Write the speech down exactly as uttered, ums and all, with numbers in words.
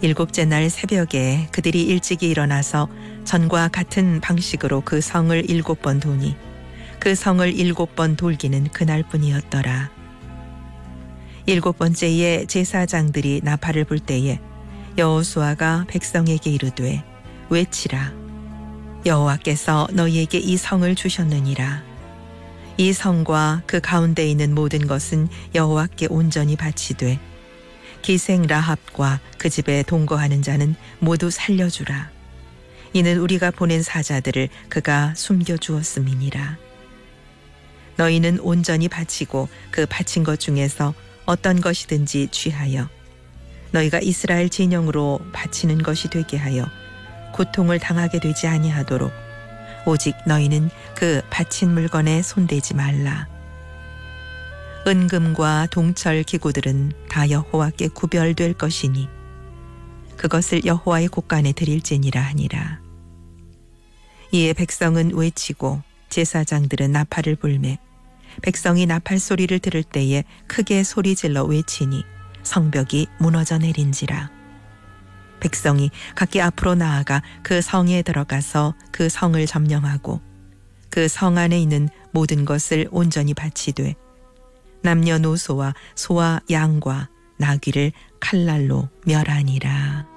일곱째 날 새벽에 그들이 일찍이 일어나서 전과 같은 방식으로 그 성을 일곱 번 도니 그 성을 일곱 번 돌기는 그날뿐이었더라. 일곱 번째에 제사장들이 나팔을 불 때에 여호수아가 백성에게 이르되 외치라. 여호와께서 너희에게 이 성을 주셨느니라. 이 성과 그 가운데 있는 모든 것은 여호와께 온전히 바치되 기생 라합과 그 집에 동거하는 자는 모두 살려주라. 이는 우리가 보낸 사자들을 그가 숨겨주었음이니라. 너희는 온전히 바치고 그 바친 것 중에서 어떤 것이든지 취하여 너희가 이스라엘 진영으로 바치는 것이 되게 하여 고통을 당하게 되지 아니하도록 오직 너희는 그 바친 물건에 손대지 말라. 은금과 동철 기구들은 다 여호와께 구별될 것이니 그것을 여호와의 곳간에 드릴지니라 하니라. 이에 백성은 외치고 제사장들은 나팔을 불매 백성이 나팔 소리를 들을 때에 크게 소리질러 외치니 성벽이 무너져 내린지라. 백성이 각기 앞으로 나아가 그 성에 들어가서 그 성을 점령하고 그 성 안에 있는 모든 것을 온전히 바치되 남녀노소와 소와 양과 나귀를 칼날로 멸하니라.